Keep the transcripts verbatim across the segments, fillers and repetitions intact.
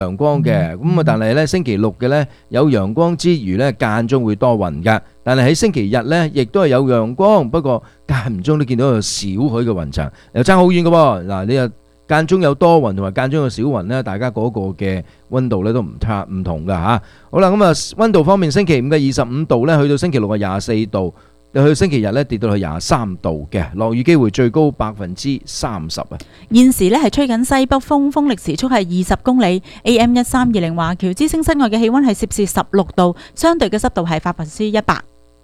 陽光嘅，咁啊但係咧星期六嘅咧有陽光之餘咧間中會多雲㗎，但係喺星期日咧亦都係有陽光，不過間唔中都見到有少許嘅雲層，又爭好遠㗎喎。嗱，你又間中有多雲同埋間中有小雲咧，大家嗰個嘅溫度咧都唔差唔同㗎嚇。好啦，咁啊溫度方面，星期五嘅二十五度咧，去到星期六嘅廿四度。去到星期日咧跌到去廿三度嘅，落雨機會最高百分之三十啊！ 現時咧係吹緊西北風，風力時速係二十公里。A M 一三二零華僑之聲室外嘅氣溫係攝氏十六度，相對嘅濕度係百分之一百。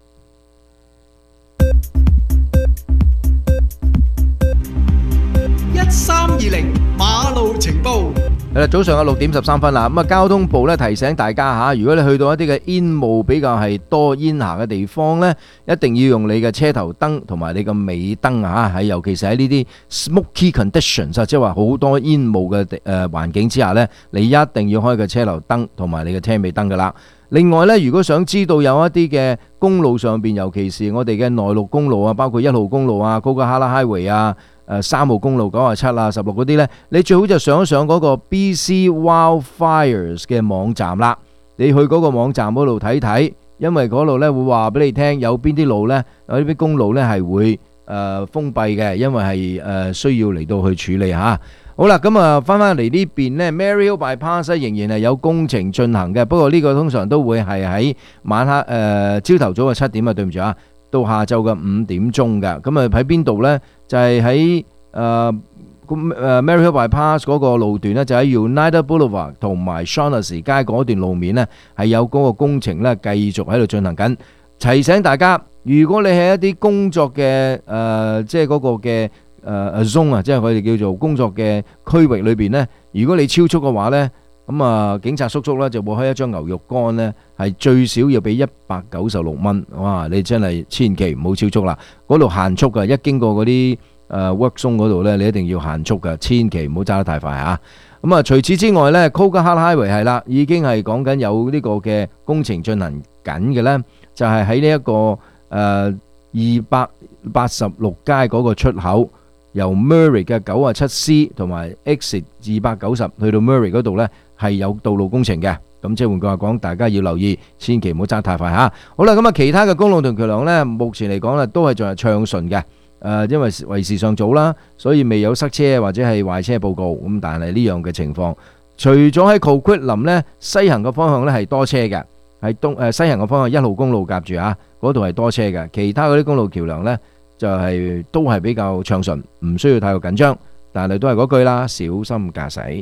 一三二零馬路情報。 係啦，早上嘅六點十三分啦。咁啊，交通部咧提醒大家嚇，如果你去到一啲嘅煙霧比較係多煙霞嘅地方咧，一定要用你嘅車頭燈同埋你嘅尾燈啊！喺尤其是喺呢啲 smoky conditions 啊，即係話好多煙霧嘅誒環境之下咧，你一定要開個車頭燈同埋你嘅車尾燈噶啦。另外咧，如果想知道有一啲嘅公路上邊，尤其是我哋嘅內陸公路啊，包括一號公路啊、高架哈拉 highway 啊。誒三號公路九啊七啊十六嗰啲呢，你最好就上一上嗰個 B C Wildfires 嘅網站啦。你去嗰個網站嗰度睇睇，因為嗰度呢會話俾你聽有邊啲路呢，有啲公路呢係會誒封閉嘅，因為係誒需要嚟到去處理嚇。好啦，咁啊翻返嚟呢邊呢 Maryhill Bypass 仍然係有工程進行嘅，不過呢個通常都會係喺晚黑誒朝頭早嘅七點啊，對唔住啊。到下晝嘅五點鐘㗎，咁啊喺邊度呢？就係喺誒誒 Maryhill Bypass 嗰個路段呢，就喺 United Boulevard 同埋 Shaughnessy 街嗰段路面呢，係有嗰個工程呢繼續喺度進行緊。提醒大家，如果你喺一啲工作嘅誒，即係嗰個嘅誒 zone 啊，即係佢哋叫做工作嘅區域裏邊呢，如果你超速嘅話呢。咁啊，警察叔叔咧就會開一張牛肉乾咧，係最少要俾一百九十六蚊。哇！你真係千祈唔好超速啦，嗰度限速噶，一經過嗰啲誒 work zone 嗰度咧，你一定要限速噶，千祈唔好揸得太快嚇。咁啊，除此之外咧 Coquihalla Highway 係啦，已經係講緊有呢個嘅工程進行緊嘅咧，就係喺呢一個誒二百八十六街嗰個出口。由 Murray 嘅九啊七 C 同埋 Exit 二百九十去到 Murray 嗰度咧，係有道路工程嘅。咁即係換句話講，大家要留意，千祈唔好揸太快嚇。好啦，咁啊，其他嘅公路同橋梁咧，目前嚟講咧，都係仲係暢順嘅。誒，因為為時尚早啦，所以未有塞車或者係壞車報告。咁但係呢樣嘅情況，除咗喺 Coquitlam 咧，西行嘅方向咧係多車嘅，係東誒西行嘅方向一號公路夾住啊，嗰度係多車嘅。其他嗰啲公路橋梁咧，就係都係比較暢順，唔需要太過緊張，但係都係嗰句啦，小心駕駛。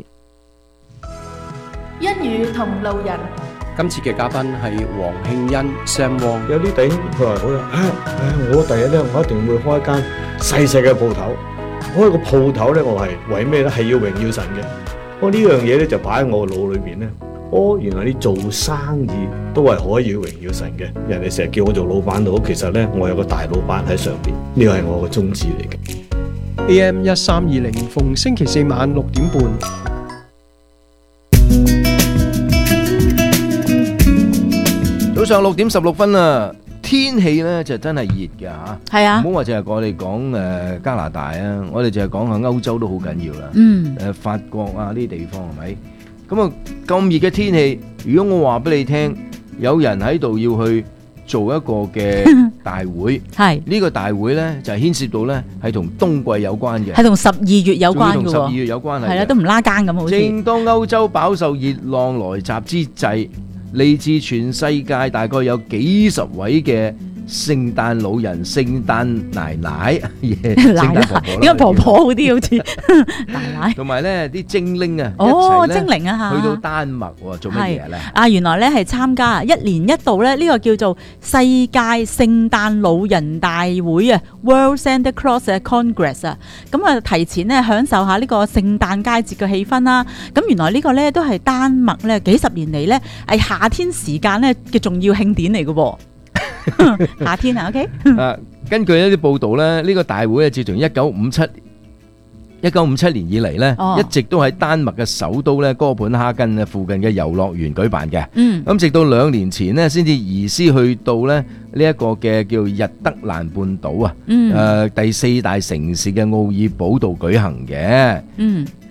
一語同路人， 今次嘅嘉賓係黃慶欣 Sam Wong。 有啲弟兄佢話好啦，唉唉，我第日咧，我一定會開一間細細嘅鋪頭。開個鋪頭咧，我係為咩咧？係要榮耀神嘅。我呢樣嘢咧就擺喺我腦裏邊咧。哦，原來你做生意都係可以榮耀神嘅。人哋成日叫我做老闆佬，其實咧我有個大老闆喺上邊，呢個係我個宗旨嚟嘅。 A M 一三二零逢星期四晚六點半。 早上六點十六分啊，天氣咧就真係熱㗎嚇。 係啊， 唔好話淨係我哋講誒加拿大啊，我哋淨係講下歐洲都好緊要啦。 嗯， 誒法國啊呢啲地方係咪？咁啊咁熱嘅天氣，如果我話俾你聽，有人喺度要去做一個嘅大會， 係呢個大會咧就係牽涉到咧係同冬季有關嘅， 係同十二月有關嘅喎， 同十二月有關係， 係啦，都唔拉更咁好似。 正當歐洲飽受熱浪來襲之際，嚟自全世界大概有幾十位嘅聖誕老人、聖誕奶奶、聖誕婆婆啦， 因為婆婆好啲好似奶奶， 同埋咧啲精靈啊， 哦，精靈啊嚇， 去到丹麥喎，做乜嘢咧？ 啊，原來咧係參加一年一度咧呢個叫做世界聖誕老人大會啊 ，World Santa Claus Congress 啊，咁啊提前咧享受下呢個聖誕佳節嘅氣氛啦。咁原來呢個咧都係丹麥咧幾十年嚟咧係夏天時間咧嘅重要慶典嚟嘅喎。夏天啊 ，OK。 啊，根據一啲報道咧，呢個大會啊，自從一九五七一九五七年以嚟咧，一直都喺丹麥嘅首都咧哥本哈根嘅附近嘅遊樂園舉辦嘅。嗯，咁直到兩年前咧，先至移師去到咧呢一個嘅叫日德蘭半島啊，誒第四大城市嘅奧爾堡度舉行嘅。嗯。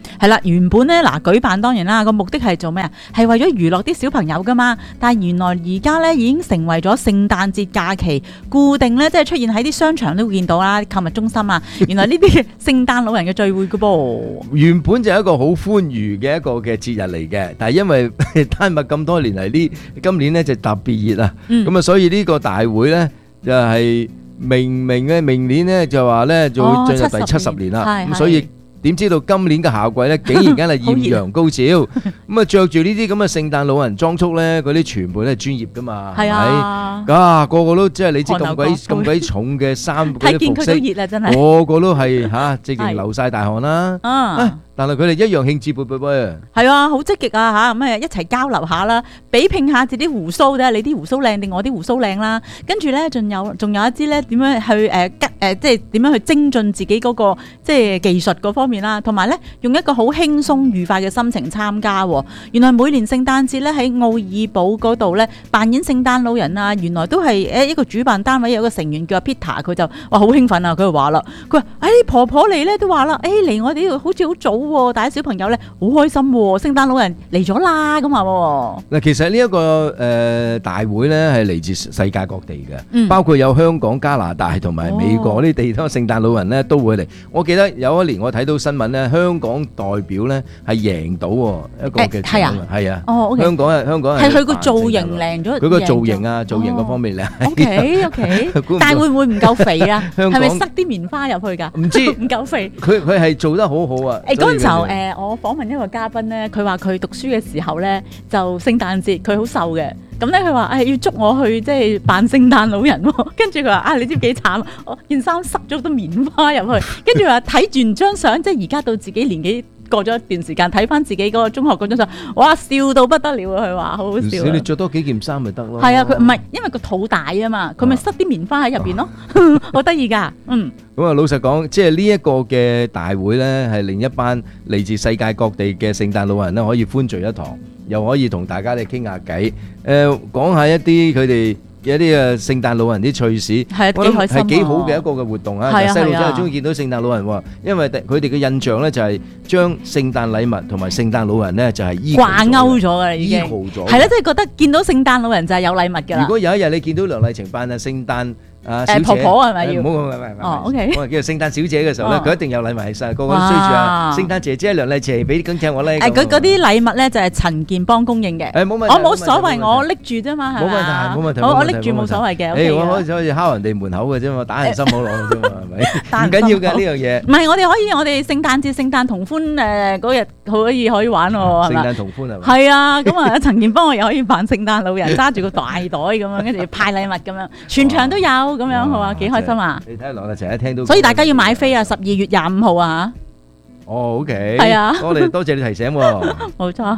係啦，原本咧嗱舉辦當然啦，個目的係做咩啊？係為咗娛樂啲小朋友噶嘛。但係原來而家咧已經成為咗聖誕節假期固定咧，即係出現喺啲商場都會見到啦，購物中心啊。原來呢啲聖誕老人嘅聚會噶噃。 原本就係一個好歡愉嘅一個嘅節日嚟嘅，但係因為丹麥咁多年嚟呢，今年咧就特別熱啊，咁啊、嗯、所以呢個大會咧就係明明咧明年咧就話咧就會進入第七十年啦，咁、哦、所以。點知道今年嘅夏季咧，竟然間係豔陽高照，咁啊着住呢啲咁嘅聖誕老人裝束咧，嗰啲全部都係專業噶嘛，係啊，啊個個都即係你知咁鬼咁鬼重嘅衫嗰啲服飾，睇見佢都熱啊，真係個個都係嚇，直情流曬大汗啦，啊！但係佢哋一樣興致勃勃喎，係啊，好積極啊嚇，咁啊一齊交流下啦，比拼下自己鬍鬚咧，你啲鬍鬚靚定我啲鬍鬚靚啦，跟住咧仲有仲有一支咧點樣去誒吉誒，即係點樣去精進自己嗰個即係技術嗰方面啦，同埋咧用一個好輕鬆愉快嘅心情參加。原來每年聖誕節咧喺奧爾堡嗰度咧扮演聖誕老人啊，原來都係誒一個主辦單位有個成員叫 Peter， 佢就話好興奮啊，佢就話啦，佢話誒婆婆嚟咧都話啦，誒嚟我哋呢度好似好早。大家小朋友咧好開心喎，聖誕老人嚟咗啦咁啊！ 嗱，其實呢一個誒大會咧係嚟自世界各地嘅，包括有香港、加拿大同埋美國呢啲地方聖誕老人咧都會嚟。我記得有一年我睇到新聞咧，香港代表咧係贏到一個嘅獎啊，係啊，香港啊香港係佢個造型靚咗， 佢個造型啊造型嗰方面靚。 O K O K， 但係會唔會唔夠肥啊？係咪塞啲棉花入去㗎？唔知唔夠肥。佢佢係做得好好啊！ 誒嗰陣時候誒，我訪問一個嘉賓咧，佢話佢讀書嘅時候咧，就聖誕節佢好瘦嘅，咁咧佢話誒要捉我去即係扮聖誕老人喎，跟住佢話啊你知唔知幾慘啊？我件衫塞咗啲棉花入去，跟住話睇完張相，即係而家到自己年紀過咗一段時間，睇翻自己嗰個中學嗰張相，哇笑到不得了啊！佢話好好笑。 你着多幾件衫咪得咯。 係啊，佢唔係因為個肚大啊嘛，佢咪塞啲棉花喺入邊咯，好得意㗎，嗯。 咁啊，老實講，即係呢一個嘅大會咧，係另一班嚟自世界各地嘅聖誕老人咧，可以歡聚一堂，又可以同大家嚟傾下偈，誒講下一啲佢哋有啲誒聖誕老人啲趣事， 係幾開心， 係幾好嘅一個嘅活動啊！細路仔係中意見到聖誕老人喎，因為佢哋嘅印象咧就係將聖誕禮物同埋聖誕老人咧就係掛鈎咗㗎啦，已經係啦，即係覺得見到聖誕老人就係有禮物㗎啦。 如果有一日你見到梁麗晴扮啊聖誕啊誒婆婆係咪要？ 唔好唔好唔好， 哦 OK， 我叫聖誕小姐嘅時候咧，佢一定有禮物喺曬，個個都追住啊！聖誕姐姐梁麗晴俾啲金請我咧。誒嗰嗰啲禮物咧就係陳健幫供應嘅。 誒冇問題， 我冇所謂，我拎住啫嘛，係嘛？ 冇問題，冇問題。 我我拎住冇所謂嘅。 誒我可以可以敲人哋門口嘅啫嘛，打人心口落嘅啫嘛，係咪？唔緊要㗎呢樣嘢。 唔係我哋可以，我哋聖誕節聖誕同歡誒嗰日可以可以玩喎，係嘛？ 聖誕同歡係嘛？ 係啊，咁啊陳健幫我又可以扮聖誕老人，揸住個大袋咁樣，跟住派禮物咁樣，全場都有咁樣，係嘛？幾開心啊！ 你睇下羅麗成日聽到， 所以大家要買飛啊！十二月廿五號啊！ 哦，OK， 係啊， 多謝多謝你提醒喎。 冇錯。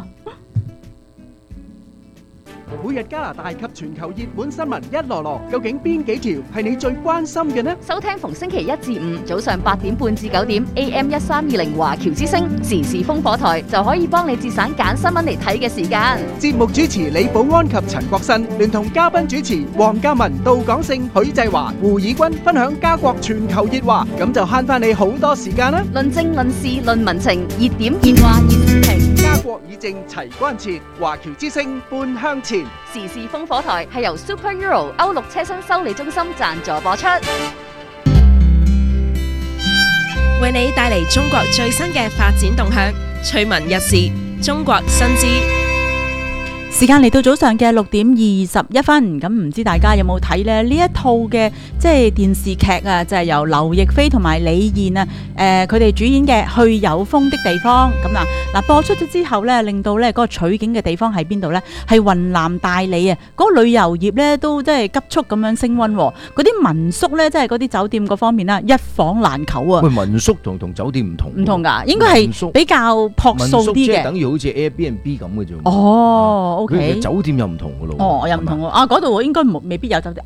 每日加拿大及全球熱門新聞一籮籮，究竟邊幾條係你最關心嘅呢？ 收聽逢星期一至五早上八點半至九點 A M 一三二零華僑之聲時事風火台，就可以幫你節省揀新聞嚟睇嘅時間。 節目主持李寶安及陳國新，聯同嘉賓主持黃嘉文、杜廣勝、許濟華、胡以軍分享加國全球熱話，咁就慳翻你好多時間啦！ 論政論事論民情，熱點熱話熱時評， 加國議政齊關切，華僑之聲半向前。 時事風火台係由 Super Euro 歐陸車身修理中心贊助播出， 為你帶嚟中國最新嘅發展動向，趣聞軼事，中國新知。 時間嚟到早上嘅六點二十一分，咁唔知大家有冇睇咧？呢一套嘅即係電視劇啊，就係、是、由劉亦菲同埋李現啊，誒佢哋主演嘅《去有風的地方》咁嗱嗱播出咗之後咧，令到咧嗰個取景嘅地方喺邊度咧？係雲南大理啊！嗰、那個旅遊業咧都即係急速咁樣升溫，嗰啲民宿咧即係嗰啲酒店嗰方面啦，一房難求啊！ 喂，民宿同同酒店唔同， 唔同㗎，應該係比較樸素啲嘅， 即係等於好似 Airbnb 咁嘅啫。 哦。 佢嘅酒店又唔同嘅咯， 哦，又唔同喎，啊嗰度應該冇未必有酒店啊，大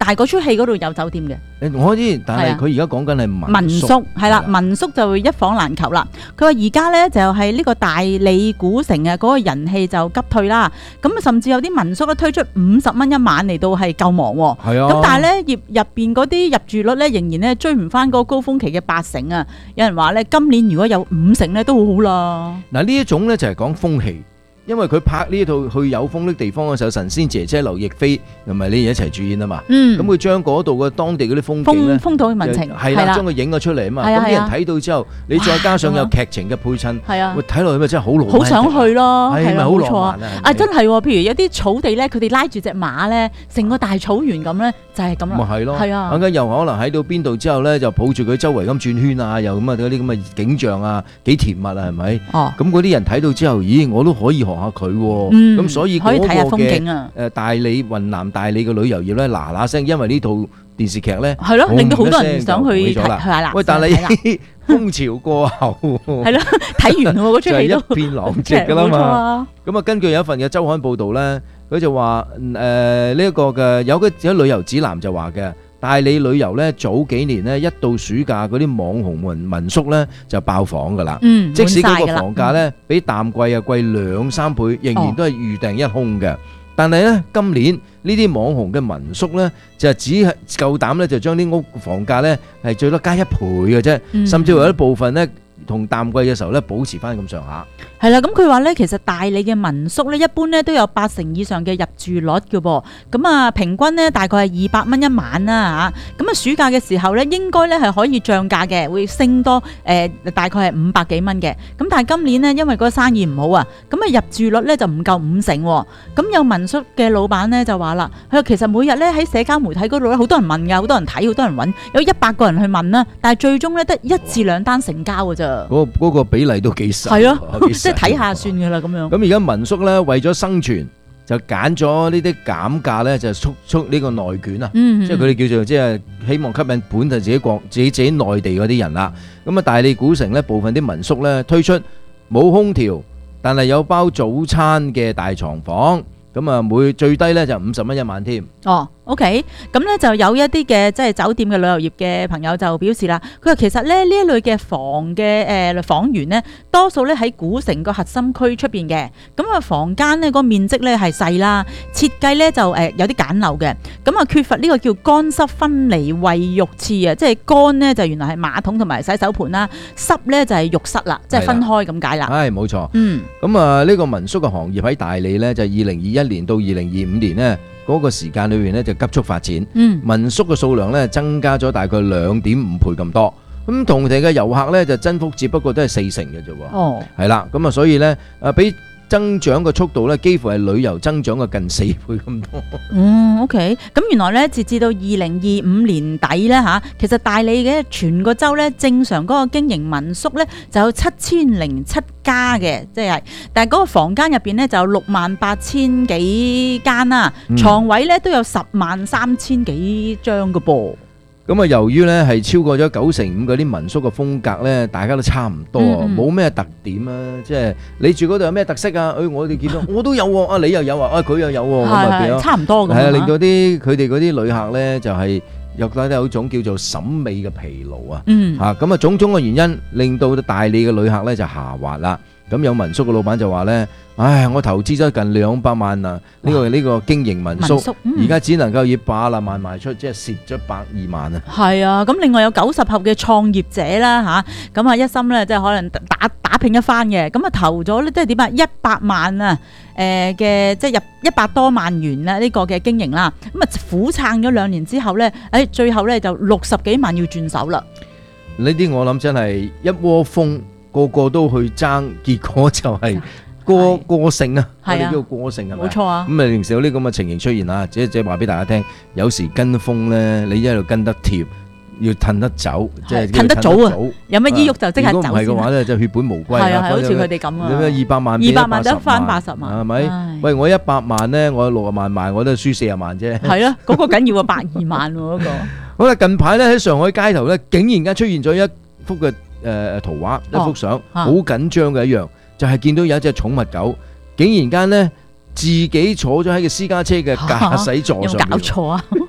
係嗰出戲嗰度有酒店嘅。 誒我知，但係係啊佢而家講緊係民民宿係啦，民宿就一房難求啦。佢話而家咧就係呢個大理古城啊，嗰個人氣就急退啦。咁甚至有啲民宿咧推出五十蚊一晚嚟到係夠忙喎。 係啊， 咁但係咧業入邊嗰啲入住率咧仍然咧追唔翻嗰個高峰期嘅八成啊。有人話咧今年如果有五成咧都好好啦。 嗱呢一種咧就係講風氣。因為佢拍呢套去有風的地方嘅時候，神仙姐姐劉亦菲同埋你一齊主演啊嘛， 嗯， 咁佢將嗰度嘅當地嗰啲風景咧， 風風土民情係啦，將佢影咗出嚟啊嘛， 係啊咁啲人係啊睇到之後，你再加上有劇情嘅配襯， 係啊喂，睇落去咪真係好浪漫， 好想去咯，係啦， 係咪好冇錯啊浪漫！啊？ 啊，真係喎，譬如有啲草地咧，佢哋拉住隻馬咧，成個大草原咁咧，就係咁啦。 咪係咯， 係啊啱啱又可能喺到邊度之後咧，就抱住佢周圍咁轉圈啊，又咁啊嗰啲咁嘅景象啊，幾甜蜜啊，係咪？ 哦， 咁嗰啲人睇到之後，咦，我都可以學下佢喎， 嗯咁所以可以睇下風嗰個嘅景啊， 誒大理雲南大理嘅旅遊業咧，嗱嗱聲，因為呢套電視劇咧， 係咯，令到好多人想去紅一聲就睇去下啦。 喂，但係啦係風潮過後， 係咯，睇完喎嗰出就係戲都一片狼藉㗎啦冇錯嘛。 啊， 咁啊，根據有一份嘅週刊報導咧，佢就話誒呢一個嘅有個有旅遊指南就話嘅。大理旅遊咧，早幾年咧，一到暑假嗰啲網紅民民宿咧就爆房㗎啦。 嗯， 即使嗰個滿晒㗎啦房價咧比淡季啊貴兩三倍，仍然都係預訂一空嘅。但係咧，今年呢啲網紅嘅民宿咧，就只係夠膽咧，就將啲屋房價咧係最多加一倍嘅啫， 嗯甚至乎有一部分咧同淡季嘅時候咧保持翻咁上下。 係啦，咁佢話咧，其實大理嘅民宿咧，一般咧都有八成以上嘅入住率嘅噃。咁啊，平均咧大概係二百蚊一晚啦嚇。咁啊，暑假嘅時候咧，應該咧係可以漲價嘅，會升多誒、呃、大概係五百幾蚊嘅。咁但係今年呢，因為嗰個生意唔好啊，咁啊入住率咧就唔夠五成喎。咁有民宿嘅老闆咧就話啦，佢話其實每日咧喺社交媒體嗰度咧，好多人問㗎，好多人睇，好多人揾，有一百個人去問啦，但係最終咧得一至兩單成交㗎咋。 嗰個嗰個比例都幾細。 係咯， 幾細即係睇下算㗎啦咁樣。 咁而家民宿咧為咗生存，就揀咗呢啲減價咧，就速速呢個內卷啊， 嗯， 即係佢哋叫做即係希望吸引本地自己國自己自己內地嗰啲人啦。咁啊，大理古城咧部分啲民宿咧推出冇空調，但係有包早餐嘅大床房。咁啊，每最低咧就五十蚊一晚添。 哦，OK，咁咧就有一啲嘅即係酒店嘅旅遊業嘅朋友就表示啦，佢話其實咧呢一類嘅房嘅誒房源咧，多數咧喺古城個核心區出邊嘅，咁啊房間咧個面積咧係細啦，設計咧就誒有啲簡陋嘅，咁啊缺乏呢個叫乾濕分離衛浴廁啊，即係乾咧就原來係馬桶同埋洗手盆啦，濕咧就係浴室啦，即係分開咁解啦。 唉，冇錯。 嗯， 咁啊，呢個民宿嘅行業喺大理咧，就二零二一年到二零二五年呢，嗰個時間裏邊咧就急速發展。 嗯， 民宿嘅數量咧增加咗大概兩點五倍咁多。咁同地嘅遊客咧就增幅只不過都係四成嘅啫喎。 哦， 係啦，咁啊，所以咧啊，比增長嘅速度咧，幾乎係旅遊增長嘅近四倍咁多。 嗯，OK，咁原來咧，截至到二零二五年底咧嚇，其實大理嘅全個州咧正常嗰個經營民宿咧就有七千零七家嘅，即係，但係嗰個房間入邊咧就有六萬八千幾間啦， 嗯床位咧都有十萬三千幾張嘅噃。 咁啊，由於咧係超過咗九成五嗰啲民宿嘅風格咧，大家都差唔多， 嗯嗯冇咩特點啊。即係你住嗰度有咩特色啊？誒，我哋見到我都有喎，啊你又有啊，啊佢又有喎，咁啊係係變咗差唔多咁係啊， 啊令到啲佢哋嗰啲旅客咧就係有覺得有一種叫做審美嘅疲勞啊。 嗯嚇咁啊，種種嘅原因令到大理嘅旅客咧就下滑啦。咁有民宿嘅老闆就話咧：唉，我投資咗近兩百萬啊，呢個呢個經營民宿民宿，嗯而家只能夠以八十萬賣出，即係蝕咗百二萬啊！ 係啊，咁另外有九十後嘅創業者啦吓，咁啊一心咧即係可能打打拼一番嘅，咁啊投咗咧即係點啊一百萬啊誒嘅即係入一百多萬元啦呢個嘅經營啦，咁啊苦撐咗兩年之後咧，誒最後咧就六十幾萬要轉手啦。 呢啲我諗真係一窩蜂，個個都去爭，結果就係過過剩啊！我係啊哋叫過剩係咪？ 冇錯啊， 咁啊，零時有呢咁嘅情形出現啊！即係即係話俾大家聽，有時跟風咧，你一路跟得貼，要褪得走，即係褪得早啊！有乜依郁就即刻如果唔係嘅走先啦。 話咧，就血本無歸係啊，係好似佢哋咁啊， 二百萬二百萬得翻八十萬， 係咪？喂，我一百萬咧，我六十萬賣，我都係輸四十萬啫。 係咯，嗰個緊要啊，百二萬喎嗰個。 好啦，近排咧喺上海街頭咧，竟然間出現咗一幅嘅誒圖畫，一幅相，好緊張嘅一樣，就係見到有一隻寵物狗，竟然間咧自己坐咗喺個私家車嘅駕駛座上邊。 有搞錯啊！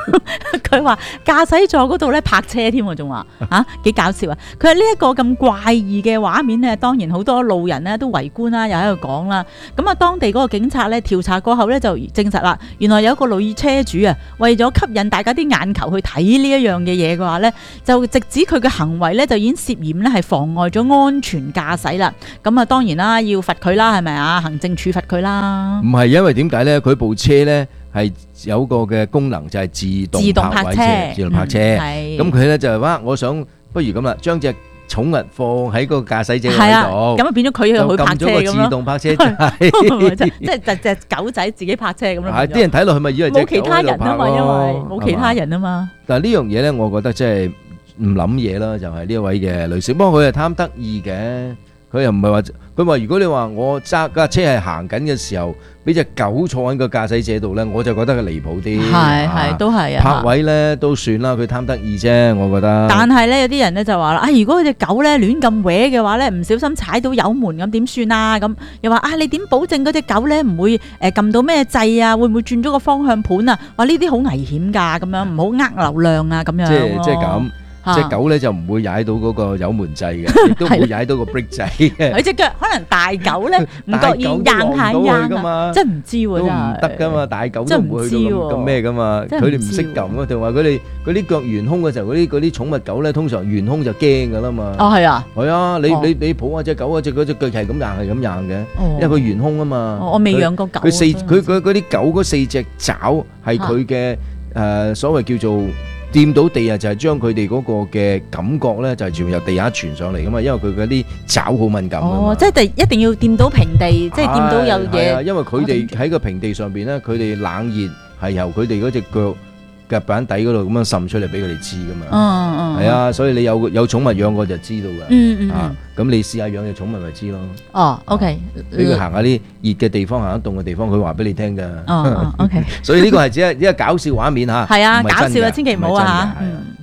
佢話駕駛座嗰度咧泊車添喎，仲話嚇幾搞笑啊！佢話呢一個咁怪異嘅畫面咧，當然好多路人咧都圍觀啦，又喺度講啦。咁啊，當地嗰個警察咧調查過後咧就證實啦，原來有一個女車主啊，為咗吸引大家啲眼球去睇呢一樣嘅嘢嘅話咧，就直指佢嘅行為咧就已經涉嫌咧係妨礙咗安全駕駛啦。咁啊，當然啦，要罰佢啦，係咪啊？行政處罰佢啦。 唔係，因為點解咧？佢部車咧係有個嘅功能就係自動自動泊車， 泊位車，自動泊車。 係咁佢咧就係話，我想不如咁啦，將隻寵物放喺個駕駛者係啊， 喺度， 咁啊變咗佢去泊就撳咗個車咁咯。 自動泊車掣。 即係隻隻狗仔自己泊車咁咯。 係啲人睇落去咪以為隻冇其他人啊嘛，因為狗喺度泊咯冇其他人啊嘛。 但係呢樣嘢咧，我覺得即係唔諗嘢啦，就係呢一位嘅女士。不過佢係貪得意嘅，佢又唔係話佢話如果你話我揸架車係行緊嘅時候，俾隻狗坐喺個駕駛者度咧，我就覺得佢離譜啲。 係係都係啊。 泊位咧都算啦，佢貪得意啫，我覺得。 但係咧有啲人咧就話啦，啊如果佢隻狗咧亂咁搲嘅話咧，唔小心踩到油門咁點算啊？咁又話啊你點保證嗰隻狗咧唔會誒撳到咩掣啊？會唔會轉咗個方向盤啊？話呢啲好危險㗎，咁樣唔好呃流量啊咁樣。 即係即係咁。 啊隻狗咧就唔會踩到嗰個油門掣嘅，亦都唔會踩到個 brake 掣嘅。 佢隻腳可能大狗咧唔覺意硬下硬啊，真係唔知喎， 都真係唔得噶嘛，大狗都唔會去到咁咁咩噶嘛， 真係唔知喎佢哋唔識撳啊，同埋佢哋嗰啲腳懸空嘅時候，嗰啲嗰啲寵物狗咧，通常懸空就驚噶啦嘛。 哦係啊， 係啊，你哦你你抱下隻狗啊，隻嗰隻腳係咁硬係咁硬嘅， 哦因為佢懸空啊嘛。 哦我未養過狗啊佢四所以佢佢嗰啲狗嗰四隻爪係佢嘅誒所謂叫做。掂到地啊，就係將佢哋嗰個嘅感覺咧，就係全部由地下傳上嚟噶嘛，因為佢嗰啲爪好敏感㗎嘛。 哦，即係一定要掂到平地，即係掂到有係係啊， 嘢。 因為佢哋喺個平地上邊咧，佢哋冷熱係由佢哋嗰隻腳腳板底嗰度咁樣滲出嚟俾佢哋知噶嘛。 嗯嗯。 係啊，所以你有有寵物養過就知道㗎。 嗯嗯啊嗯。 咁你試下養隻寵物咪知咯。 哦，OK。 俾佢行下啲熱嘅地方，行下凍嘅地方，佢話俾你聽㗎。 哦哦，OK。 所以呢個係只係一個搞笑畫面嚇。 係啊， 唔係真㗎搞笑啊，千祈唔好啊嚇。 唔係真㗎係啊嗯。